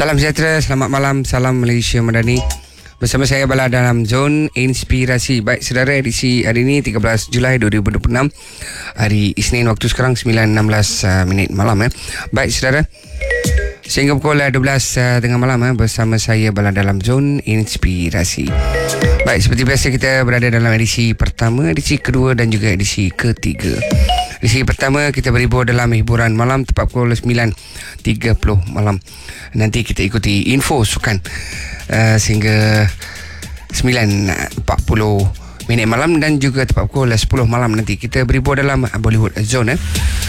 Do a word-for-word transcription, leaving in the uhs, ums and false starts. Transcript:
Salam sejahtera, selamat malam, salam Malaysia Madani. Bersama saya Bala dalam Zon Inspirasi. Baik saudara, edisi hari ini tiga belas Julai dua ribu dua puluh enam, hari Isnin, waktu sekarang sembilan enam belas uh, minit malam eh. Baik saudara, sehingga pukul dua belas uh, tengah malam eh, bersama saya Bala dalam Zon Inspirasi. Baik, seperti biasa kita berada dalam edisi pertama, edisi kedua dan juga edisi ketiga. Edisi pertama kita berhibur dalam hiburan malam tepat pukul sembilan tiga puluh malam. Nanti kita ikuti info sukan uh, sehingga sembilan empat puluh minit malam, dan juga tepat pukul sepuluh malam nanti kita berhibur dalam Bollywood Zone eh.